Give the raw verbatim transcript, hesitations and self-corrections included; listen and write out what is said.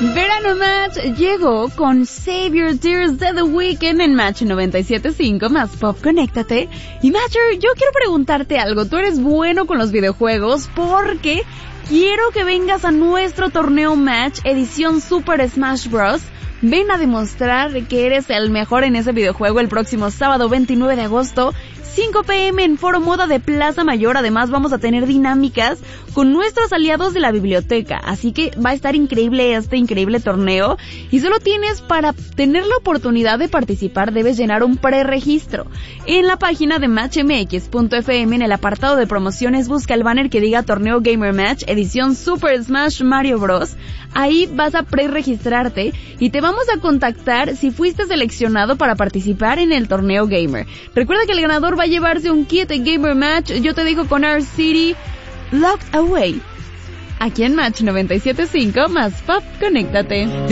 Verano Match llegó con Save Your Tears de The Weeknd en Match noventa y siete punto cinco más Pop Conéctate. Y Matcher, yo quiero preguntarte algo. Tú eres bueno con los videojuegos porque quiero que vengas a nuestro torneo Match edición Super Smash Bros. Ven a demostrar que eres el mejor en ese videojuego el próximo sábado veintinueve de agosto, cinco pe eme en Foro Moda de Plaza Mayor. Además vamos a tener dinámicas con nuestros aliados de la biblioteca, así que va a estar increíble este increíble torneo y solo tienes para tener la oportunidad de participar debes llenar un preregistro. En la página de match m x punto f m en el apartado de promociones busca el banner que diga Torneo Gamer Match edición Super Smash Mario Bros. Ahí vas a preregistrarte y te vamos a contactar si fuiste seleccionado para participar en el torneo Gamer. Recuerda que el ganador va a llevarse un kit de Gamer Match. Yo te dejo con Our City Locked Away aquí en Match noventa y siete punto cinco más Pop Conéctate.